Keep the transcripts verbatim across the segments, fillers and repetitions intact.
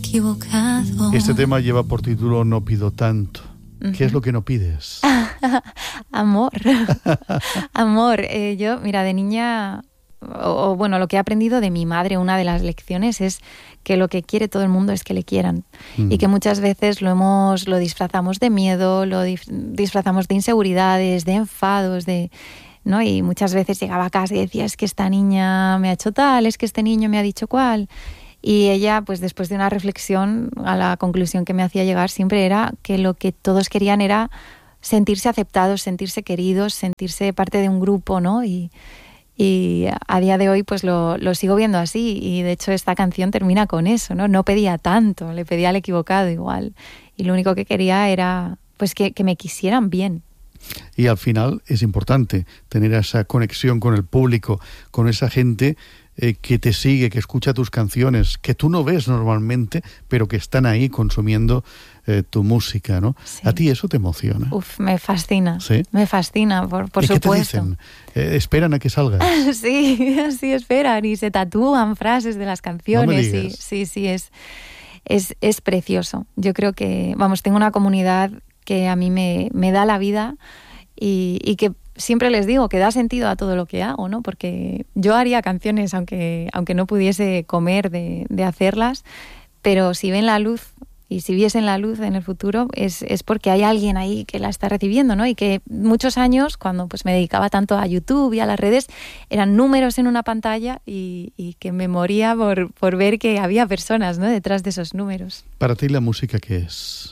equivocado. Este tema lleva por título No pido tanto. ¿Qué uh-huh. es lo que no pides? Amor. Amor. Eh, yo, mira, de niña, o, o bueno, lo que he aprendido de mi madre, una de las lecciones es que lo que quiere todo el mundo es que le quieran. Mm. Y que muchas veces lo hemos, lo disfrazamos de miedo, lo dif- disfrazamos de inseguridades, de enfados, de... ¿no? Y muchas veces llegaba a casa y decía, es que esta niña me ha hecho tal, es que este niño me ha dicho cual. Y ella, pues después de una reflexión, a la conclusión que me hacía llegar siempre era que lo que todos querían era sentirse aceptados, sentirse queridos, sentirse parte de un grupo, ¿no? Y, y a día de hoy pues lo, lo sigo viendo así, y de hecho esta canción termina con eso, ¿no? No pedía tanto, le pedía al equivocado igual, y lo único que quería era pues que, que me quisieran bien. Y al final es importante tener esa conexión con el público, con esa gente eh, que te sigue, que escucha tus canciones, que tú no ves normalmente, pero que están ahí consumiendo eh, tu música, ¿no? Sí. ¿A ti eso te emociona? Uf, me fascina. ¿Sí? Me fascina, por, por ¿Y supuesto. qué te dicen? Eh, ¿Esperan a que salgas? Sí, sí esperan, y se tatúan frases de las canciones. No me sí, digas. sí, sí, es, es, es precioso. Yo creo que, vamos, tengo una comunidad que a mí me, me da la vida, y, y que siempre les digo que da sentido a todo lo que hago, ¿no? Porque yo haría canciones aunque, aunque no pudiese comer de, de hacerlas, pero si ven la luz y si viesen la luz en el futuro es, es porque hay alguien ahí que la está recibiendo, ¿no? Y que muchos años, cuando pues me dedicaba tanto a YouTube y a las redes, eran números en una pantalla, y, y que me moría por, por ver que había personas, ¿no?, detrás de esos números. ¿Para ti la música qué es?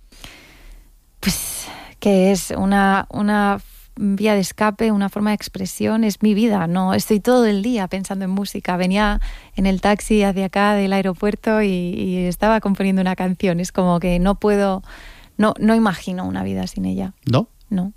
Pues que es una, una vía de escape, una forma de expresión, es mi vida, no estoy todo el día pensando en música. Venía en el taxi hacia acá del aeropuerto y, y estaba componiendo una canción. Es como que no puedo, no, no imagino una vida sin ella. ¿No? No.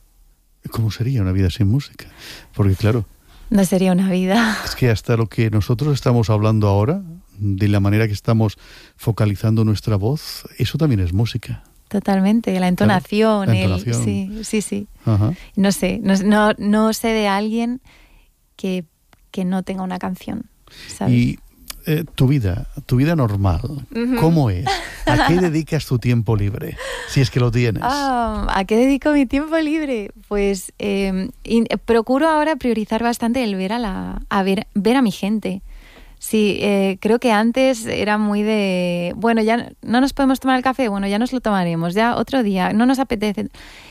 ¿Cómo sería una vida sin música? Porque claro, no sería una vida. Es que hasta lo que nosotros estamos hablando ahora, de la manera que estamos focalizando nuestra voz, eso también es música. Totalmente, la entonación, claro, la entonación. El, sí, sí, sí. Ajá. No sé, no, no, no sé de alguien que, que no tenga una canción, ¿sabes? Y eh, tu vida, tu vida normal, uh-huh. ¿cómo es? ¿A qué dedicas tu tiempo libre? Si es que lo tienes. Ah, ¿a qué dedico mi tiempo libre? Pues eh, in, procuro ahora priorizar bastante el ver a la, a ver, ver a mi gente. Sí, eh, creo que antes era muy de, bueno, ya no nos podemos tomar el café, bueno, ya nos lo tomaremos, ya otro día, no nos apetece.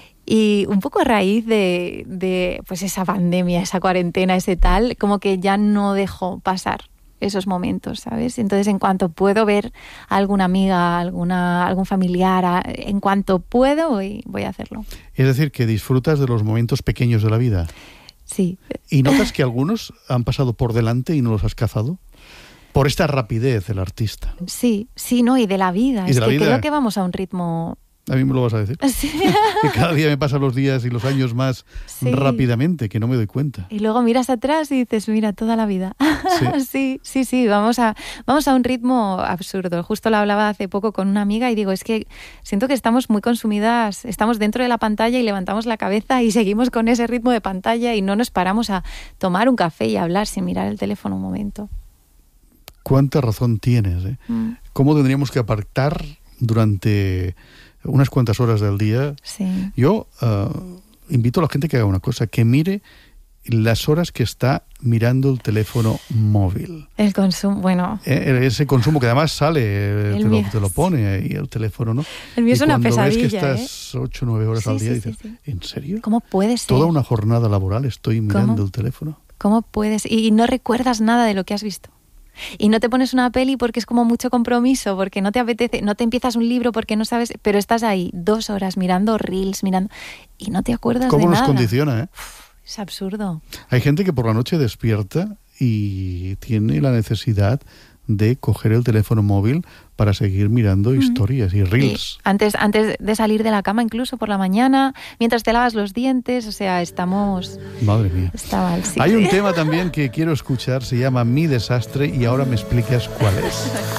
Y un poco a raíz de, de pues esa pandemia, esa cuarentena, ese tal, como que ya no dejo pasar esos momentos, ¿sabes? Entonces, en cuanto puedo ver a alguna amiga, alguna, algún familiar, a, en cuanto puedo, voy, voy a hacerlo. Es decir, que disfrutas de los momentos pequeños de la vida. Sí. ¿Y notas que algunos han pasado por delante y no los has cazado? Por esta rapidez del artista, ¿no? Sí, sí, no, y de la vida. ¿Y es de la que vida? Creo que vamos a un ritmo... A mí me lo vas a decir. Sí. Que cada día me pasan los días y los años más sí. rápidamente, que no me doy cuenta. Y luego miras atrás y dices, mira, toda la vida. Sí, sí, sí, sí, vamos a, vamos a un ritmo absurdo. Justo lo hablaba hace poco con una amiga y digo, es que siento que estamos muy consumidas, estamos dentro de la pantalla y levantamos la cabeza y seguimos con ese ritmo de pantalla y no nos paramos a tomar un café y a hablar sin mirar el teléfono un momento. Cuánta razón tienes, ¿eh? Mm. ¿Cómo tendríamos que apartar durante unas cuantas horas del día? Sí. Yo uh, invito a la gente que haga una cosa, que mire las horas que está mirando el teléfono móvil. El consumo, bueno. Eh, ese consumo que además sale, te lo, te lo pone ahí el teléfono, ¿no? El mío es una pesadilla, ves que estás ¿eh? ocho o nueve horas sí, al día sí, y dices, sí, sí. ¿en serio? ¿Cómo puede ser? Toda una jornada laboral estoy mirando ¿Cómo? el teléfono. ¿Cómo puedes? Y no recuerdas nada de lo que has visto. Y no te pones una peli porque es como mucho compromiso, porque no te apetece, no te empiezas un libro porque no sabes, pero estás ahí dos horas mirando reels, mirando y no te acuerdas de nada. ¿Cómo nos condiciona, eh? Uf, es absurdo. Hay gente que por la noche despierta y tiene la necesidad de coger el teléfono móvil para seguir mirando mm. historias y reels. Y antes, antes de salir de la cama, incluso por la mañana, mientras te lavas los dientes, o sea, estamos... Madre mía. Está mal, sí. Hay un tema también que quiero escuchar, se llama Mi Desastre, y ahora me explicas cuál es.